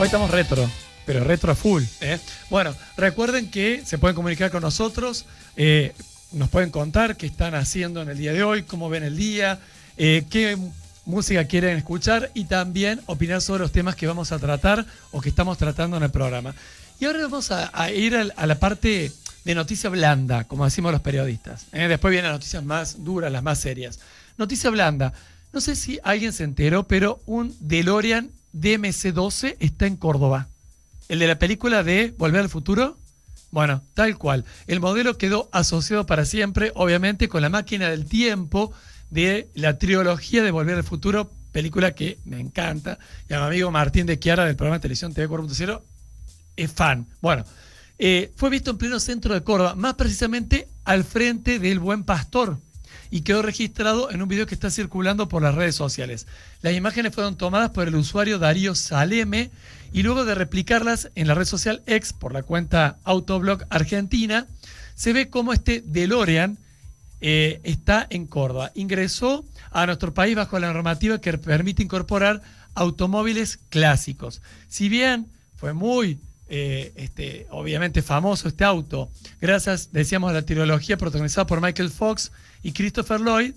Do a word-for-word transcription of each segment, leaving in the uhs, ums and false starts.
Hoy estamos retro, pero retro a full. ¿eh? Bueno, recuerden que se pueden comunicar con nosotros, eh, nos pueden contar qué están haciendo en el día de hoy, cómo ven el día, eh, qué música quieren escuchar y también opinar sobre los temas que vamos a tratar o que estamos tratando en el programa. Y ahora vamos a, a ir a, a la parte de noticia blanda, como decimos los periodistas. ¿eh? Después vienen las noticias más duras, las más serias. Noticia blanda. No sé si alguien se enteró, pero un DeLorean D M C doce está en Córdoba. El de la película de Volver al Futuro. Bueno, tal cual. El modelo quedó asociado para siempre, obviamente, con la máquina del tiempo de la trilogía de Volver al Futuro, película que me encanta. Y a mi amigo Martín de Chiara del programa de televisión T V cuatro punto cero es fan. Bueno, eh, fue visto en pleno centro de Córdoba, más precisamente al frente del Buen Pastor, y quedó registrado en un video que está circulando por las redes sociales. Las imágenes fueron tomadas por el usuario Darío Saleme y luego de replicarlas en la red social X por la cuenta Autoblog Argentina, se ve cómo este DeLorean eh, está en Córdoba. Ingresó a nuestro país bajo la normativa que permite incorporar automóviles clásicos. Si bien fue muy... Eh, este, obviamente famoso este auto, gracias, decíamos, a la trilogía protagonizada por Michael Fox y Christopher Lloyd,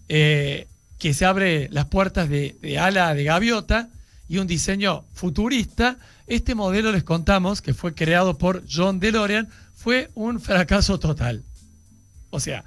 eh, que se abre las puertas de, de ala de gaviota y un diseño futurista. Este modelo, les contamos, que fue creado por John DeLorean, fue un fracaso total. O sea,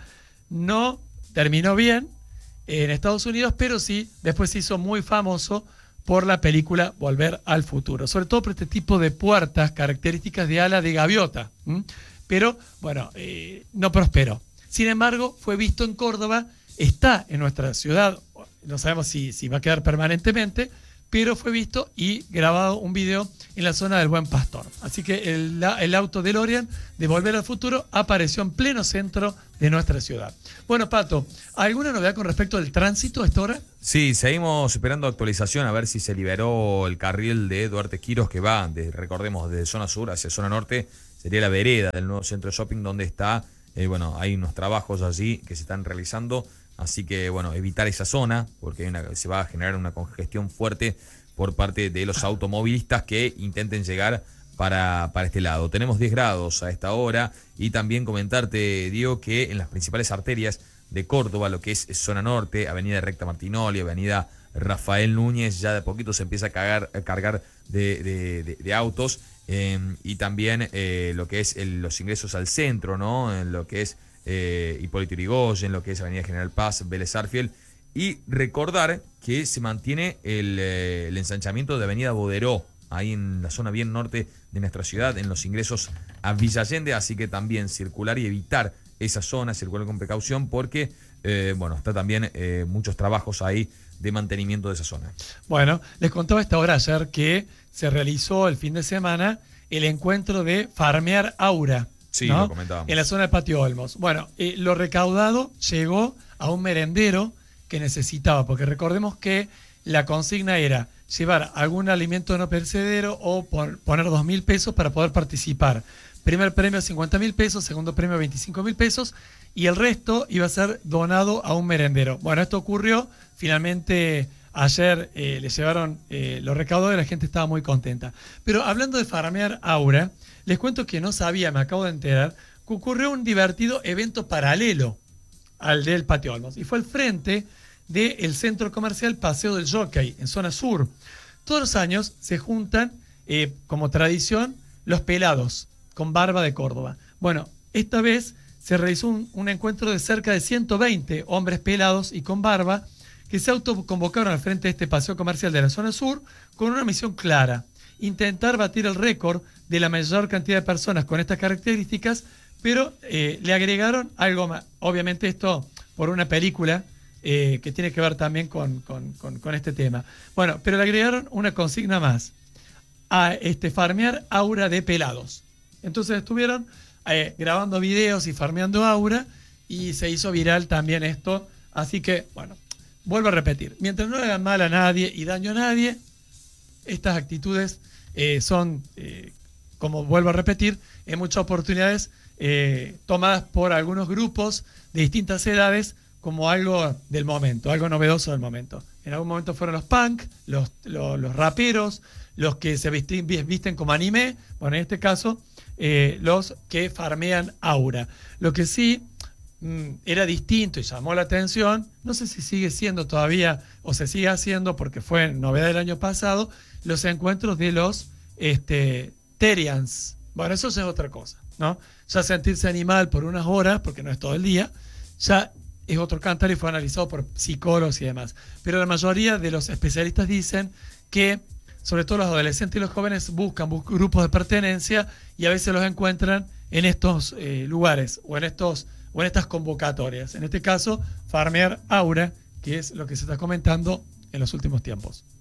no terminó bien en Estados Unidos, pero sí, después se hizo muy famoso por la película Volver al Futuro, sobre todo por este tipo de puertas características de ala de gaviota. ¿Mm? Pero, bueno, eh, no prosperó. Sin embargo, fue visto en Córdoba, está en nuestra ciudad, no sabemos si, si va a quedar permanentemente, pero fue visto y grabado un video en la zona del Buen Pastor. Así que el, el auto DeLorean de Volver al Futuro apareció en pleno centro de nuestra ciudad. Bueno, Pato, ¿alguna novedad con respecto al tránsito a esta hora? Sí, seguimos esperando actualización a ver si se liberó el carril de Duarte Quiros que va, de, recordemos, de zona sur hacia zona norte, sería la vereda del nuevo centro de shopping donde está, eh, bueno, hay unos trabajos allí que se están realizando, así que, bueno, evitar esa zona porque hay una, se va a generar una congestión fuerte por parte de los automovilistas que intenten llegar para, para este lado. Tenemos diez grados a esta hora y también comentarte, Diego, que en las principales arterias de Córdoba, lo que es zona norte, avenida Recta Martinoli, avenida Rafael Núñez, ya de a poquito se empieza a, cagar, a cargar de, de, de, de autos, eh, y también eh, lo que es el, los ingresos al centro, ¿no? En lo que es eh, Hipólito Yrigoyen, lo que es avenida General Paz, Vélez Arfiel, y recordar que se mantiene el, eh, el ensanchamiento de avenida Boderó, ahí en la zona bien norte de nuestra ciudad, en los ingresos a Villa Allende, así que también circular y evitar esa zona, circular con precaución, porque, eh, bueno, está también eh, muchos trabajos ahí de mantenimiento de esa zona. Bueno, les contaba a esta hora ayer que se realizó el fin de semana el encuentro de Farmear Aura. Sí, ¿no? lo comentábamos. En la zona del Patio Olmos. Bueno, eh, lo recaudado llegó a un merendero que necesitaba, porque recordemos que la consigna era llevar algún alimento no perecedero o por, poner dos mil pesos para poder participar. Primer premio cincuenta mil pesos, segundo premio veinticinco mil pesos y el resto iba a ser donado a un merendero. Bueno, esto ocurrió, finalmente ayer eh, le llevaron eh, los recaudados y la gente estaba muy contenta. Pero hablando de Farmear Aura, les cuento que no sabía, me acabo de enterar, que ocurrió un divertido evento paralelo al del Patio Olmos y fue al frente del centro comercial Paseo del Jockey, en zona sur. Todos los años se juntan, eh, como tradición, los pelados con barba de Córdoba. Bueno, esta vez se realizó un, un encuentro de cerca de ciento veinte hombres pelados y con barba que se autoconvocaron al frente de este paseo comercial de la zona sur con una misión clara: intentar batir el récord de la mayor cantidad de personas con estas características, pero eh, le agregaron algo más. Obviamente esto por una película eh, que tiene que ver también con, con, con, con este tema. Bueno, pero le agregaron una consigna más: a este farmear aura de pelados. Entonces estuvieron eh, grabando videos y farmeando aura y se hizo viral también esto. Así que, bueno, vuelvo a repetir, mientras no le hagan mal a nadie y daño a nadie, estas actitudes eh, son, eh, como vuelvo a repetir, en muchas oportunidades eh, tomadas por algunos grupos de distintas edades como algo del momento, algo novedoso del momento. En algún momento fueron los punk, los, los, los raperos, los que se visten, visten como anime, bueno, en este caso, eh, los que farmean aura. Lo que sí mmm, era distinto y llamó la atención, no sé si sigue siendo todavía o se sigue haciendo porque fue novedad del año pasado, los encuentros de los este, Terians. Bueno, eso ya es otra cosa, ¿no? Ya sentirse animal por unas horas, porque no es todo el día, ya es otro cantar y fue analizado por psicólogos y demás. Pero la mayoría de los especialistas dicen que, sobre todo los adolescentes y los jóvenes, buscan bus- grupos de pertenencia y a veces los encuentran en estos eh, lugares o en, estos, o en estas convocatorias. En este caso, farmear aura, que es lo que se está comentando en los últimos tiempos.